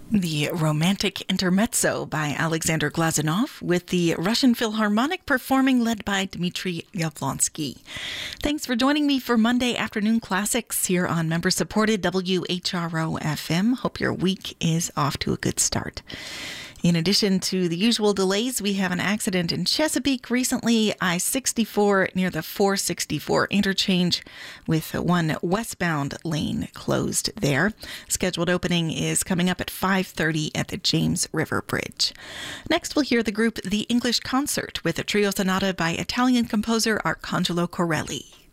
The Romantic Intermezzo by Alexander Glazunov, with the Russian Philharmonic performing, led by Dmitry Yablonsky. Thanks for joining me for Monday Afternoon Classics here on member-supported WHRO-FM. Hope your week is off to a good start. In addition to the usual delays, we have an accident in Chesapeake recently, I-64 near the 464 interchange, with one westbound lane closed there. Scheduled opening is coming up at 5:30 at the James River Bridge. Next, we'll hear the group The English Concert with a trio sonata by Italian composer Arcangelo Corelli.